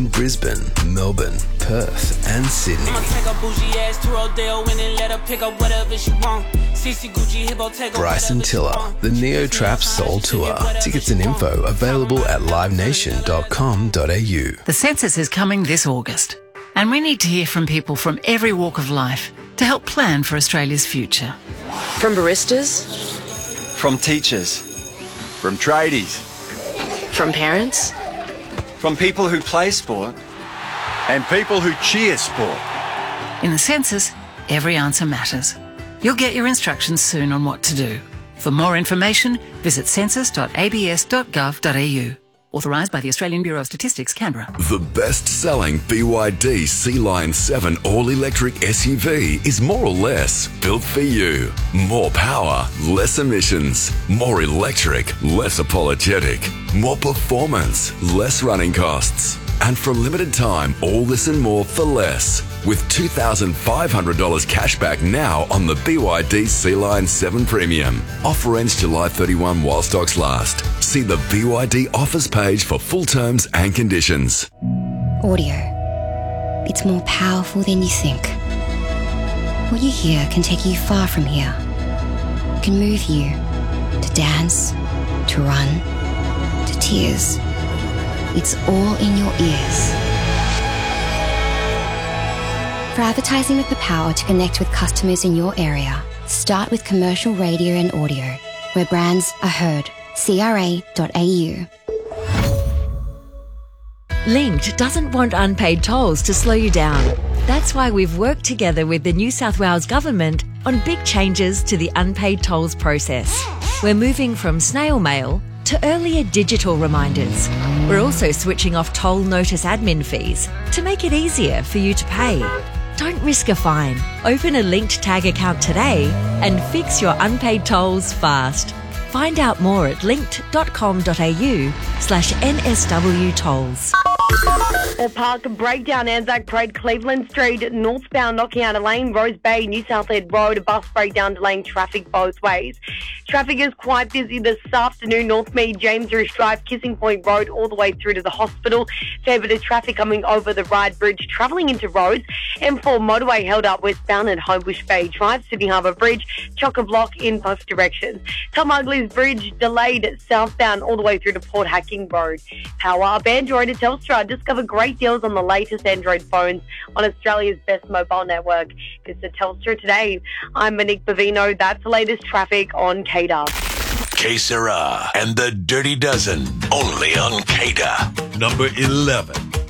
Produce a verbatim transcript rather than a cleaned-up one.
Brisbane, Melbourne, Perth and Sydney. Bryson Tiller, the Neo Trap Soul Tour. Tickets and info available at live nation dot com dot a u. The census is coming this August, and we need to hear from people from every walk of life to help plan for Australia's future. From baristas, from teachers, from tradies, from parents, from people who play sport, and people who cheer sport. In the census, every answer matters. You'll get your instructions soon on what to do. For more information, visit census dot a b s dot gov dot a u. Authorised by the Australian Bureau of Statistics, Canberra. The best-selling B Y D Sea Lion seven all-electric S U V is more or less built for you. More power, less emissions. More electric, less apologetic. More performance, less running costs. And for a limited time, all this and more for less. With two thousand five hundred dollars cash back now on the B Y D Sea Lion seven Premium. Offer ends July thirty-first while stocks last. See the B Y D offers page for full terms and conditions. Audio. It's more powerful than you think. What you hear can take you far from here. It can move you to dance, to run, to tears. It's all in your ears. For advertising with the power to connect with customers in your area, start with commercial radio and audio, where brands are heard. c r a dot a u. Linked doesn't want unpaid tolls to slow you down. That's why we've worked together with the New South Wales Government on big changes to the unpaid tolls process. We're moving from snail mail to earlier digital reminders. We're also switching off toll notice admin fees to make it easier for you to pay. Don't risk a fine. Open a Linked Tag account today and fix your unpaid tolls fast. Find out more at linked dot com dot a u slash N S W tolls. A park breakdown, Anzac Parade, Cleveland Street, northbound knocking out a lane, Rose Bay, New South Head Road, a bus breakdown delaying traffic both ways. Traffic is quite busy this afternoon, Northmead, James Risch Drive, Kissing Point Road, all the way through to the hospital. Fair bit of traffic coming over the Ryde Bridge, travelling into roads. M four motorway held up westbound at Homebush Bay Drive, Sydney Harbour Bridge, chock-a-block in both directions. Tom Ugley's Bridge delayed southbound all the way through to Port Hacking Road. Power up Android at Telstra. Discover great deals on the latest Android phones on Australia's best mobile network. Visit Telstra today. I'm Monique Bavino. That's the latest traffic on K D A. K Sarah and the Dirty Dozen, only on K D A. Number eleven.